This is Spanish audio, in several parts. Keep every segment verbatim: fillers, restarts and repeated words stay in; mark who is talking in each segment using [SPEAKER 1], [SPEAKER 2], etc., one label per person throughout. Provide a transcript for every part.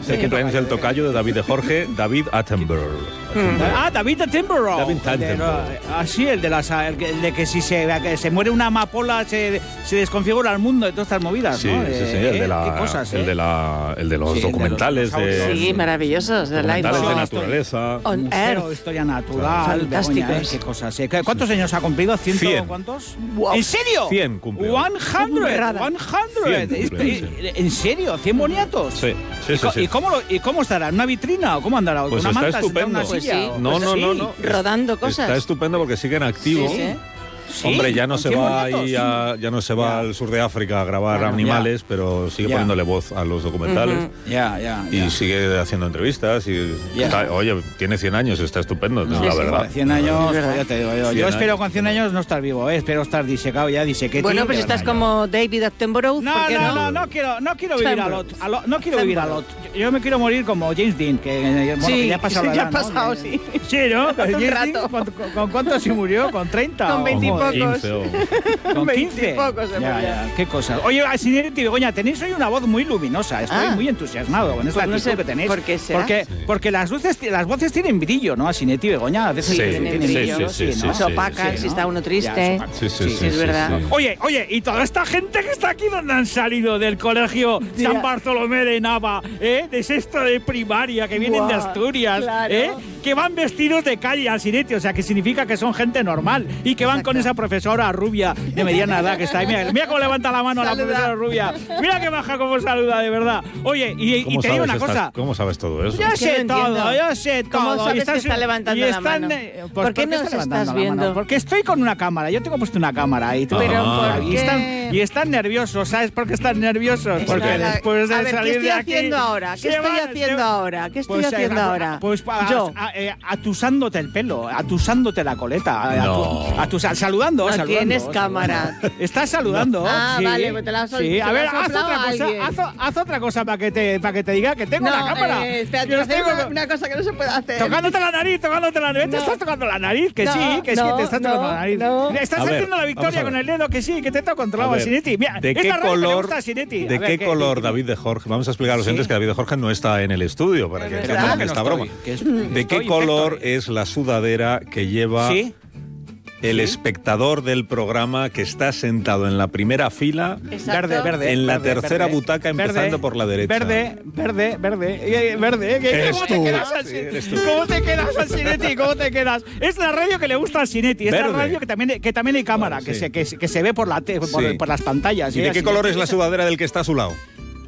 [SPEAKER 1] Este cumpleaños el tocayo de David de Jorge, David Attenborough.
[SPEAKER 2] Mm. Ah, David Attenborough.
[SPEAKER 1] David Attenborough.
[SPEAKER 2] Ah, sí, el de, las, el de que si se, que se muere una amapola se, se desconfigura el mundo y todas estas movidas,
[SPEAKER 1] sí,
[SPEAKER 2] ¿no?
[SPEAKER 1] Sí, sí,
[SPEAKER 2] eh,
[SPEAKER 1] el de, la,
[SPEAKER 2] cosas,
[SPEAKER 1] el
[SPEAKER 2] eh?
[SPEAKER 1] de, la, el de los
[SPEAKER 2] sí,
[SPEAKER 1] documentales.
[SPEAKER 2] de, los
[SPEAKER 1] de,
[SPEAKER 3] sí, maravillosos. De
[SPEAKER 1] documentales de
[SPEAKER 3] Life
[SPEAKER 1] naturaleza.
[SPEAKER 3] On
[SPEAKER 2] Museo,
[SPEAKER 3] Earth.
[SPEAKER 2] historia natural.
[SPEAKER 3] Fantásticos.
[SPEAKER 2] Begoña, ¿eh? Qué cosas, eh? ¿Cuántos sí. años ha cumplido? ¿Ciento
[SPEAKER 1] cien.
[SPEAKER 2] cuántos?
[SPEAKER 3] Wow.
[SPEAKER 2] ¿En serio?
[SPEAKER 1] cien cumplió.
[SPEAKER 2] cien. cien. ¿En serio? ¿cien boniatos?
[SPEAKER 1] Sí, sí, sí.
[SPEAKER 2] ¿Y,
[SPEAKER 1] sí.
[SPEAKER 2] ¿Y cómo, lo, ¿Y cómo estará? ¿En una vitrina o cómo andará?
[SPEAKER 1] Pues
[SPEAKER 2] ¿Una
[SPEAKER 1] está
[SPEAKER 2] manta,
[SPEAKER 1] estupendo.
[SPEAKER 2] en una
[SPEAKER 3] Pues
[SPEAKER 2] silla?
[SPEAKER 3] sí.
[SPEAKER 2] ¿O?
[SPEAKER 1] No,
[SPEAKER 2] Pues
[SPEAKER 1] no,
[SPEAKER 2] sí.
[SPEAKER 1] no, no.
[SPEAKER 3] Rodando cosas.
[SPEAKER 1] Está estupendo porque sigue en activo.
[SPEAKER 3] Sí, sí.
[SPEAKER 2] ¿Sí?
[SPEAKER 1] Hombre, ya no
[SPEAKER 2] ¿Con
[SPEAKER 1] se
[SPEAKER 2] cien
[SPEAKER 1] va
[SPEAKER 2] boniatos?
[SPEAKER 1] ahí a, ya no se va
[SPEAKER 2] Ya.
[SPEAKER 1] al sur de África a grabar
[SPEAKER 2] Bueno,
[SPEAKER 1] animales, pero sigue
[SPEAKER 2] Ya.
[SPEAKER 1] poniéndole voz a los documentales.
[SPEAKER 3] Ujú.
[SPEAKER 2] Ya, ya,
[SPEAKER 1] Y
[SPEAKER 2] ya.
[SPEAKER 1] sigue haciendo entrevistas y
[SPEAKER 2] Ya.
[SPEAKER 1] está- oye, tiene cien años, está estupendo,
[SPEAKER 2] No,
[SPEAKER 1] la
[SPEAKER 2] sí,
[SPEAKER 1] verdad.
[SPEAKER 2] con cien años,
[SPEAKER 3] Es verdad.
[SPEAKER 2] ya te digo yo.
[SPEAKER 1] cien
[SPEAKER 2] Yo espero
[SPEAKER 1] años.
[SPEAKER 2] con cien años no estar vivo, ¿eh? Espero estar disecado ya, disequete.
[SPEAKER 3] Bueno, pues estás como David Attenborough.
[SPEAKER 2] No,
[SPEAKER 3] ¿por qué
[SPEAKER 2] no,
[SPEAKER 3] no?
[SPEAKER 2] no, no quiero, no quiero vivir a lot, a lot- no quiero vivir a lot. Yo, yo me quiero morir como James Dean, que, bueno,
[SPEAKER 3] Sí,
[SPEAKER 2] que ya ha pasado la
[SPEAKER 3] ya
[SPEAKER 2] edad,
[SPEAKER 3] ha pasado,
[SPEAKER 2] ¿no?
[SPEAKER 3] sí.
[SPEAKER 2] Sí, ¿no? Con
[SPEAKER 3] Un
[SPEAKER 2] James
[SPEAKER 3] rato.
[SPEAKER 2] Dean, ¿con, con, con cuánto se murió? ¿Con treinta?
[SPEAKER 3] Con
[SPEAKER 2] o-
[SPEAKER 3] veintipocos.
[SPEAKER 1] quince o-
[SPEAKER 2] ¿Con quince?
[SPEAKER 3] Veintipocos se
[SPEAKER 2] Ya,
[SPEAKER 3] murió.
[SPEAKER 2] ya, qué cosas. Oye, Sinetti y Begoña, tenéis hoy una voz muy luminosa. Estoy
[SPEAKER 3] Ah.
[SPEAKER 2] muy entusiasmado con esta
[SPEAKER 3] Pues no
[SPEAKER 2] actitud
[SPEAKER 3] sé
[SPEAKER 2] que tenéis.
[SPEAKER 3] por qué será.
[SPEAKER 2] Porque,
[SPEAKER 1] Sí.
[SPEAKER 2] porque las, luces, las voces tienen brillo, ¿no? Sinetti y Begoña a veces
[SPEAKER 1] Sí,
[SPEAKER 2] tienen
[SPEAKER 3] sí,
[SPEAKER 2] brillo.
[SPEAKER 1] sí, sí,
[SPEAKER 2] ¿no?
[SPEAKER 1] sí,
[SPEAKER 3] Se opacan
[SPEAKER 2] Sí,
[SPEAKER 3] si
[SPEAKER 2] ¿no?
[SPEAKER 3] está uno
[SPEAKER 2] Ya,
[SPEAKER 3] triste.
[SPEAKER 2] se opacan.
[SPEAKER 1] Sí, sí,
[SPEAKER 3] Sí,
[SPEAKER 1] sí,
[SPEAKER 3] es
[SPEAKER 1] sí,
[SPEAKER 3] verdad.
[SPEAKER 1] sí.
[SPEAKER 2] Oye, oye, y toda esta gente que está aquí donde han salido del colegio
[SPEAKER 3] Ya.
[SPEAKER 2] San Bartolomé de Nava, ¿eh? De sexto de primaria, que vienen de
[SPEAKER 3] Buah,
[SPEAKER 2] Asturias,
[SPEAKER 3] claro.
[SPEAKER 2] ¿eh? Que van vestidos de calle al Sinetti, o sea, que significa que son gente normal y que van
[SPEAKER 3] Exacto.
[SPEAKER 2] con esa profesora rubia de mediana edad que está ahí. Mira, mira cómo levanta la mano a la
[SPEAKER 3] Saluda.
[SPEAKER 2] profesora rubia. Mira que baja como saluda, de verdad. Oye, y, y
[SPEAKER 1] ¿Cómo
[SPEAKER 2] te digo
[SPEAKER 1] sabes
[SPEAKER 2] una
[SPEAKER 1] estas-
[SPEAKER 2] cosa.
[SPEAKER 1] ¿Cómo sabes todo eso?
[SPEAKER 2] Yo
[SPEAKER 3] Es que
[SPEAKER 2] sé
[SPEAKER 3] no
[SPEAKER 2] todo,
[SPEAKER 3] entiendo.
[SPEAKER 2] yo sé todo.
[SPEAKER 3] ¿Cómo sabes
[SPEAKER 2] Y están-
[SPEAKER 3] que está levantando
[SPEAKER 2] y
[SPEAKER 3] la
[SPEAKER 2] están,
[SPEAKER 3] mano?
[SPEAKER 2] eh, pues,
[SPEAKER 3] ¿Por qué
[SPEAKER 2] ¿por
[SPEAKER 3] nos
[SPEAKER 2] está
[SPEAKER 3] estás
[SPEAKER 2] levantando la mano?
[SPEAKER 3] viendo?
[SPEAKER 2] Porque estoy con una cámara, yo tengo puesto una cámara ahí.
[SPEAKER 3] Pero
[SPEAKER 1] Ah.
[SPEAKER 3] ¿por
[SPEAKER 2] y,
[SPEAKER 3] qué?
[SPEAKER 2] están, y están nerviosos, ¿sabes por qué están nerviosos?
[SPEAKER 3] Está
[SPEAKER 2] Porque
[SPEAKER 3] la-
[SPEAKER 2] después de
[SPEAKER 3] a ver,
[SPEAKER 2] salir
[SPEAKER 3] ¿qué estoy
[SPEAKER 2] de aquí,
[SPEAKER 3] haciendo ahora? ¿Qué
[SPEAKER 2] se
[SPEAKER 3] estoy
[SPEAKER 2] van-
[SPEAKER 3] haciendo
[SPEAKER 2] se-
[SPEAKER 3] ahora? ¿Qué estoy
[SPEAKER 2] Pues, eh,
[SPEAKER 3] haciendo
[SPEAKER 2] a-
[SPEAKER 3] ahora?
[SPEAKER 2] Pues a-
[SPEAKER 3] Yo.
[SPEAKER 2] a- eh, atusándote el pelo, atusándote la coleta, a-
[SPEAKER 1] No.
[SPEAKER 2] atu- atusa- saludando,
[SPEAKER 3] No
[SPEAKER 2] saludando.
[SPEAKER 3] tienes
[SPEAKER 2] saludando.
[SPEAKER 3] cámara.
[SPEAKER 2] Estás saludando.
[SPEAKER 3] Ah,
[SPEAKER 2] sí,
[SPEAKER 3] vale, pues te la has sol-
[SPEAKER 2] sí.
[SPEAKER 3] se
[SPEAKER 2] A
[SPEAKER 3] la
[SPEAKER 2] ver,
[SPEAKER 3] has
[SPEAKER 2] haz
[SPEAKER 3] soplado
[SPEAKER 2] otra
[SPEAKER 3] a
[SPEAKER 2] cosa,
[SPEAKER 3] alguien.
[SPEAKER 2] haz, haz otra cosa para que te para que te diga que tengo
[SPEAKER 3] No,
[SPEAKER 2] la cámara.
[SPEAKER 3] eh, espérate,
[SPEAKER 2] Yo
[SPEAKER 3] voy a hacer
[SPEAKER 2] tengo-
[SPEAKER 3] una, una cosa que no se puede hacer.
[SPEAKER 2] Tocándote la nariz, tocándote la nariz.
[SPEAKER 3] No.
[SPEAKER 2] Te estás tocando la nariz, que
[SPEAKER 3] No,
[SPEAKER 2] sí, que sí,
[SPEAKER 3] no,
[SPEAKER 2] te estás tocando
[SPEAKER 3] no,
[SPEAKER 2] la nariz.
[SPEAKER 3] no.
[SPEAKER 2] Estás
[SPEAKER 1] A ver,
[SPEAKER 2] haciendo la
[SPEAKER 1] vamos
[SPEAKER 2] victoria
[SPEAKER 1] a
[SPEAKER 2] con
[SPEAKER 1] ver.
[SPEAKER 2] el dedo, que sí, que te está
[SPEAKER 1] A
[SPEAKER 2] controlado,
[SPEAKER 1] ver,
[SPEAKER 2] Sinetti. Mira,
[SPEAKER 1] ¿de
[SPEAKER 2] es
[SPEAKER 1] qué
[SPEAKER 2] la radio que le
[SPEAKER 1] color,
[SPEAKER 2] gusta a Sinetti.
[SPEAKER 1] de
[SPEAKER 2] A ver,
[SPEAKER 1] qué
[SPEAKER 2] ¿qué-
[SPEAKER 1] color
[SPEAKER 2] qué-
[SPEAKER 1] David de Jorge? Vamos a explicar a los
[SPEAKER 2] ¿Sí?
[SPEAKER 1] oyentes que David de Jorge no está en el estudio para
[SPEAKER 3] Es
[SPEAKER 1] que
[SPEAKER 3] verdad.
[SPEAKER 1] entiendan
[SPEAKER 2] que no
[SPEAKER 1] esta
[SPEAKER 2] estoy,
[SPEAKER 1] broma.
[SPEAKER 2] que es-
[SPEAKER 1] ¿De qué
[SPEAKER 2] estoy
[SPEAKER 1] color
[SPEAKER 2] infecto, eh.
[SPEAKER 1] es la sudadera que lleva
[SPEAKER 2] Sí.
[SPEAKER 1] el espectador del programa que está sentado en la primera fila?
[SPEAKER 3] Exacto.
[SPEAKER 2] Verde, verde.
[SPEAKER 1] En la
[SPEAKER 2] verde,
[SPEAKER 1] tercera
[SPEAKER 2] verde.
[SPEAKER 1] butaca, empezando
[SPEAKER 2] Verde,
[SPEAKER 1] por la derecha.
[SPEAKER 2] Verde, verde, verde, eh, verde. ¿Qué-
[SPEAKER 1] Eres
[SPEAKER 2] ¿Cómo te
[SPEAKER 1] tú.
[SPEAKER 2] quedas al
[SPEAKER 1] Sí,
[SPEAKER 2] Sin-
[SPEAKER 1] eres tú.
[SPEAKER 2] ¿Cómo te quedas al Sinetti? ¿Cómo te quedas? Es la radio que le gusta al Sinetti. Es
[SPEAKER 1] Verde.
[SPEAKER 2] la radio que también, que también hay cámara,
[SPEAKER 1] Vale,
[SPEAKER 2] que,
[SPEAKER 1] sí.
[SPEAKER 2] se, que, se- que se ve por, la te- por,
[SPEAKER 1] Sí.
[SPEAKER 2] por las pantallas.
[SPEAKER 1] ¿Y
[SPEAKER 2] ¿eh?
[SPEAKER 1] de qué
[SPEAKER 2] Así
[SPEAKER 1] color
[SPEAKER 2] que-
[SPEAKER 1] es la sudadera del que está a su lado?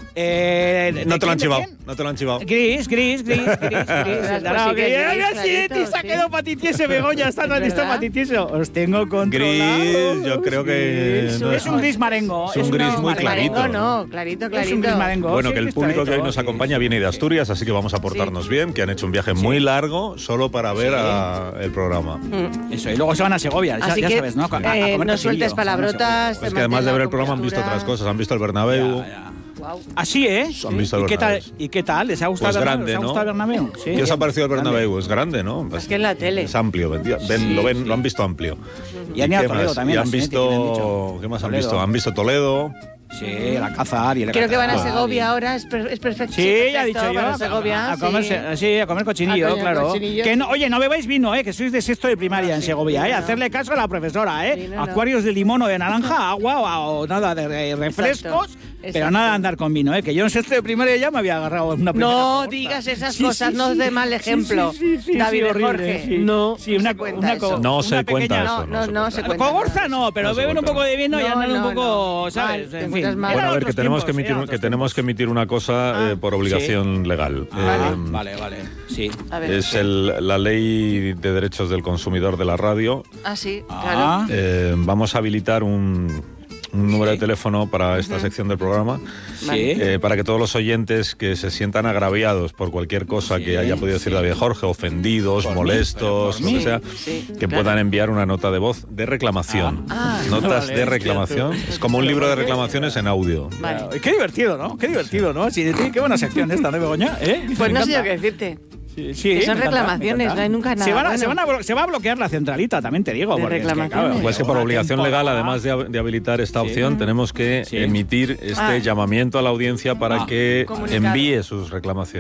[SPEAKER 2] Eh, ¿de
[SPEAKER 1] No te lo han
[SPEAKER 2] quién, de
[SPEAKER 1] chivado.
[SPEAKER 2] quién?
[SPEAKER 1] No te lo han chivado.
[SPEAKER 2] Gris, gris, gris, gris, gris.
[SPEAKER 3] Pues
[SPEAKER 2] Dará,
[SPEAKER 3] sí que
[SPEAKER 2] gris.
[SPEAKER 3] es
[SPEAKER 2] Ay,
[SPEAKER 3] gris
[SPEAKER 2] el Sinetti
[SPEAKER 3] clarito,
[SPEAKER 2] se ha
[SPEAKER 3] sí.
[SPEAKER 2] quedado patitiese, Begoña. Está
[SPEAKER 3] Es
[SPEAKER 2] tan listo
[SPEAKER 3] verdad.
[SPEAKER 2] patitiese. Os tengo controlado.
[SPEAKER 1] Gris, yo creo que
[SPEAKER 2] Es,
[SPEAKER 1] no
[SPEAKER 2] es un gris marengo.
[SPEAKER 1] es un
[SPEAKER 2] una-
[SPEAKER 1] gris muy
[SPEAKER 2] marengo.
[SPEAKER 1] clarito.
[SPEAKER 3] Marengo no, clarito,
[SPEAKER 2] Es un gris
[SPEAKER 3] clarito.
[SPEAKER 2] marengo.
[SPEAKER 1] Bueno,
[SPEAKER 2] sí,
[SPEAKER 1] que el
[SPEAKER 2] está
[SPEAKER 1] público que hoy
[SPEAKER 2] hecho,
[SPEAKER 1] nos
[SPEAKER 2] sí,
[SPEAKER 1] acompaña
[SPEAKER 2] sí.
[SPEAKER 1] viene de Asturias, así que vamos a portarnos bien, que han hecho un viaje muy largo solo para ver
[SPEAKER 2] Sí.
[SPEAKER 1] a- el programa.
[SPEAKER 3] Mm.
[SPEAKER 2] Eso, y luego se van a Segovia, ya,
[SPEAKER 3] Así
[SPEAKER 2] ya
[SPEAKER 3] que
[SPEAKER 2] sabes, ¿no? A- a
[SPEAKER 3] eh,
[SPEAKER 2] comer
[SPEAKER 3] no
[SPEAKER 2] cochinillo,
[SPEAKER 3] sueltes
[SPEAKER 2] se van a
[SPEAKER 3] palabrotas.
[SPEAKER 1] Es que además de ver el programa han visto otras cosas, han visto el Bernabéu.
[SPEAKER 2] Segovia. Ya, ya.
[SPEAKER 3] Wow.
[SPEAKER 2] Así, ¿eh?
[SPEAKER 1] Han visto el
[SPEAKER 2] ¿Y qué tal?
[SPEAKER 1] Bernabéu.
[SPEAKER 2] ¿Y qué tal? ¿Les ha gustado
[SPEAKER 1] Pues
[SPEAKER 2] el
[SPEAKER 1] grande,
[SPEAKER 2] Bernabéu? ¿Les ha
[SPEAKER 1] ¿no?
[SPEAKER 2] gustado el Bernabéu? Sí.
[SPEAKER 1] ¿Qué os ha parecido el
[SPEAKER 2] Grande.
[SPEAKER 1] Bernabéu? Es grande, ¿no?
[SPEAKER 3] Es que en la tele.
[SPEAKER 1] Es amplio, ven, ven-
[SPEAKER 2] Sí,
[SPEAKER 1] lo, ven,
[SPEAKER 2] sí.
[SPEAKER 1] lo han visto amplio.
[SPEAKER 2] Y han ido a
[SPEAKER 1] qué
[SPEAKER 2] Toledo
[SPEAKER 1] más?
[SPEAKER 2] también,
[SPEAKER 1] Y
[SPEAKER 2] a
[SPEAKER 1] han
[SPEAKER 2] Sinetti, que le han
[SPEAKER 1] visto...
[SPEAKER 2] dicho.
[SPEAKER 1] ¿Qué más han
[SPEAKER 2] Toledo.
[SPEAKER 1] visto? Han visto Toledo.
[SPEAKER 2] Sí, el Alcázar y el
[SPEAKER 3] Creo que van a
[SPEAKER 2] Alcázar.
[SPEAKER 3] Segovia ahora, es, per- es perfecto.
[SPEAKER 2] Sí,
[SPEAKER 3] perfecto,
[SPEAKER 2] ya he dicho yo.
[SPEAKER 3] van a Segovia,
[SPEAKER 2] a, comer,
[SPEAKER 3] sí.
[SPEAKER 2] sí, a comer cochinillo,
[SPEAKER 3] A comer
[SPEAKER 2] claro.
[SPEAKER 3] cochinillo.
[SPEAKER 2] Que no, oye, no bebáis vino, eh, que sois de sexto de primaria
[SPEAKER 3] Ah,
[SPEAKER 2] en
[SPEAKER 3] sí,
[SPEAKER 2] Segovia, eh.
[SPEAKER 3] no.
[SPEAKER 2] Hacerle caso a la profesora, eh.
[SPEAKER 3] Vino no.
[SPEAKER 2] Acuarios de limón o de naranja, agua o, o nada de re- refrescos,
[SPEAKER 3] Exacto,
[SPEAKER 2] pero
[SPEAKER 3] exacto.
[SPEAKER 2] nada de andar con vino, eh. Que yo en sexto de primaria ya me había agarrado una primera
[SPEAKER 3] No
[SPEAKER 2] cohorta.
[SPEAKER 3] digas esas
[SPEAKER 2] Sí,
[SPEAKER 3] cosas,
[SPEAKER 2] sí,
[SPEAKER 3] no
[SPEAKER 2] sí.
[SPEAKER 3] es de mal
[SPEAKER 2] Sí,
[SPEAKER 3] ejemplo.
[SPEAKER 2] sí, sí, sí,
[SPEAKER 3] David
[SPEAKER 2] sí,
[SPEAKER 3] de
[SPEAKER 2] horrible,
[SPEAKER 3] Jorge,
[SPEAKER 2] sí.
[SPEAKER 3] no,
[SPEAKER 2] Sí,
[SPEAKER 3] no
[SPEAKER 2] una,
[SPEAKER 3] se cuenta
[SPEAKER 2] una
[SPEAKER 3] eso.
[SPEAKER 2] co-
[SPEAKER 1] No
[SPEAKER 2] una
[SPEAKER 1] se cuenta
[SPEAKER 2] pequeña-
[SPEAKER 1] eso.
[SPEAKER 3] No, no, no se cuenta.
[SPEAKER 2] Cogorza no, pero
[SPEAKER 1] No se
[SPEAKER 2] beber un
[SPEAKER 1] cuenta.
[SPEAKER 2] poco de vino y
[SPEAKER 3] No,
[SPEAKER 2] andar un
[SPEAKER 3] no,
[SPEAKER 2] poco,
[SPEAKER 3] no.
[SPEAKER 2] ¿sabes?
[SPEAKER 3] Mal, te
[SPEAKER 2] En
[SPEAKER 3] encuentras
[SPEAKER 2] fin.
[SPEAKER 3] mal.
[SPEAKER 1] Bueno, a
[SPEAKER 2] Eran
[SPEAKER 1] ver, que
[SPEAKER 2] otros
[SPEAKER 1] tenemos que
[SPEAKER 2] tiempos,
[SPEAKER 1] emitir,
[SPEAKER 2] eran
[SPEAKER 1] que
[SPEAKER 2] otros
[SPEAKER 1] tenemos que
[SPEAKER 2] tiempos.
[SPEAKER 1] emitir una cosa
[SPEAKER 3] Ah,
[SPEAKER 1] eh, por obligación legal.
[SPEAKER 2] Ah,
[SPEAKER 1] Eh,
[SPEAKER 2] vale, vale, sí.
[SPEAKER 3] A ver.
[SPEAKER 1] Es el- la ley de derechos del consumidor de la radio.
[SPEAKER 3] Ah, sí,
[SPEAKER 2] Ah.
[SPEAKER 3] claro.
[SPEAKER 1] Eh, vamos a habilitar un, un número
[SPEAKER 2] Sí.
[SPEAKER 1] de teléfono para esta sección del programa,
[SPEAKER 2] Sí.
[SPEAKER 1] eh, para que todos los oyentes que se sientan agraviados por cualquier cosa
[SPEAKER 2] Sí,
[SPEAKER 1] que haya podido decir
[SPEAKER 2] sí.
[SPEAKER 1] David Jorge, ofendidos,
[SPEAKER 2] Por mí,
[SPEAKER 1] molestos,
[SPEAKER 2] pero por
[SPEAKER 1] lo que
[SPEAKER 2] mí.
[SPEAKER 1] sea,
[SPEAKER 3] Sí,
[SPEAKER 1] que
[SPEAKER 3] claro.
[SPEAKER 1] puedan enviar una nota de voz de reclamación.
[SPEAKER 3] Ah. Ah.
[SPEAKER 1] Notas
[SPEAKER 2] Vale,
[SPEAKER 1] de reclamación.
[SPEAKER 2] hostia, tú.
[SPEAKER 1] Es como un libro de reclamaciones en audio.
[SPEAKER 3] Vale.
[SPEAKER 2] Qué divertido, ¿no? Qué divertido, ¿no? Sí, sí, qué buena sección esta, ¿no, Begoña? ¿Eh?
[SPEAKER 3] Pues
[SPEAKER 2] Me
[SPEAKER 3] no sé yo
[SPEAKER 2] encanta.
[SPEAKER 3] qué decirte.
[SPEAKER 2] Sí, sí,
[SPEAKER 3] Que son
[SPEAKER 2] me encanta,
[SPEAKER 3] reclamaciones,
[SPEAKER 2] me encanta.
[SPEAKER 3] no hay nunca nada
[SPEAKER 2] Se, van a-
[SPEAKER 3] bueno.
[SPEAKER 2] se, van a blo- se va a bloquear la centralita, también te digo.
[SPEAKER 3] De
[SPEAKER 2] porque es que,
[SPEAKER 3] reclamaciones.
[SPEAKER 2] claro,
[SPEAKER 1] Pues que por
[SPEAKER 2] una
[SPEAKER 1] obligación legal,
[SPEAKER 2] temporada-
[SPEAKER 1] además de, hab- de habilitar esta
[SPEAKER 2] Sí.
[SPEAKER 1] opción, tenemos que
[SPEAKER 2] Sí.
[SPEAKER 1] emitir este
[SPEAKER 3] Ah.
[SPEAKER 1] llamamiento a la audiencia para
[SPEAKER 2] Ah.
[SPEAKER 1] que
[SPEAKER 3] Comunicado.
[SPEAKER 1] envíe sus reclamaciones.